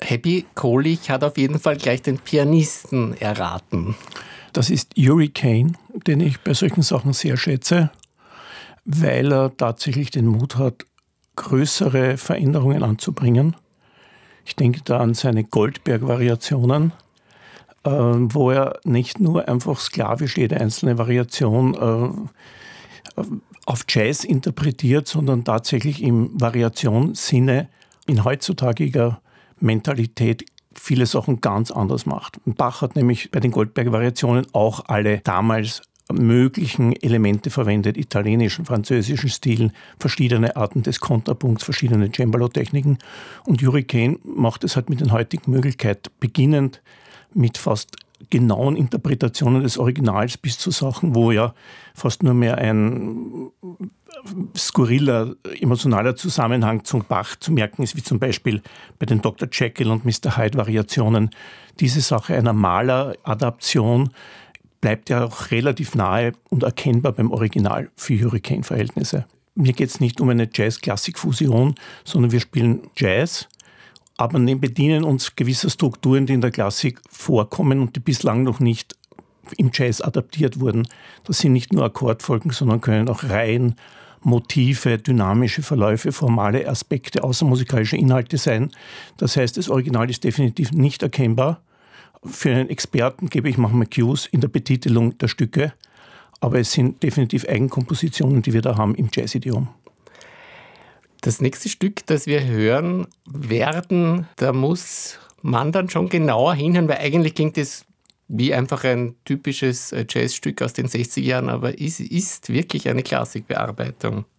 Happy Kohlich hat auf jeden Fall gleich den Pianisten erraten. Das ist Hurricane, den ich bei solchen Sachen sehr schätze, weil er tatsächlich den Mut hat, größere Veränderungen anzubringen. Ich denke da an seine Goldberg-Variationen, wo er nicht nur einfach sklavisch jede einzelne Variation auf Jazz interpretiert, sondern tatsächlich im Variationssinne in heutzutagiger Mentalität viele Sachen ganz anders macht. Bach hat nämlich bei den Goldberg-Variationen auch alle damals möglichen Elemente verwendet, italienischen, französischen Stilen, verschiedene Arten des Kontrapunkts, verschiedene Cembalo-Techniken. Und Hurricane macht es halt mit den heutigen Möglichkeiten, beginnend mit fast genauen Interpretationen des Originals bis zu Sachen, wo ja fast nur mehr ein skurriler, emotionaler Zusammenhang zum Bach zu merken ist, wie zum Beispiel bei den Dr. Jekyll und Mr. Hyde Variationen. Diese Sache einer Maler-Adaption bleibt ja auch relativ nahe und erkennbar beim Original für Hurricane-Verhältnisse. Mir geht es nicht um eine Jazz-Klassik-Fusion, sondern wir spielen Jazz, aber bedienen uns gewisser Strukturen, die in der Klassik vorkommen und die bislang noch nicht im Jazz adaptiert wurden. Das sind nicht nur Akkordfolgen, sondern können auch Reihen, Motive, dynamische Verläufe, formale Aspekte, außermusikalische Inhalte sein. Das heißt, das Original ist definitiv nicht erkennbar. Für einen Experten gebe ich manchmal Cues in der Betitelung der Stücke, aber es sind definitiv Eigenkompositionen, die wir da haben im Jazz-Idiom. Das nächste Stück, das wir hören werden, da muss man dann schon genauer hinhören, weil eigentlich klingt es wie einfach ein typisches Jazzstück aus den 60er Jahren, aber es ist wirklich eine Klassikbearbeitung.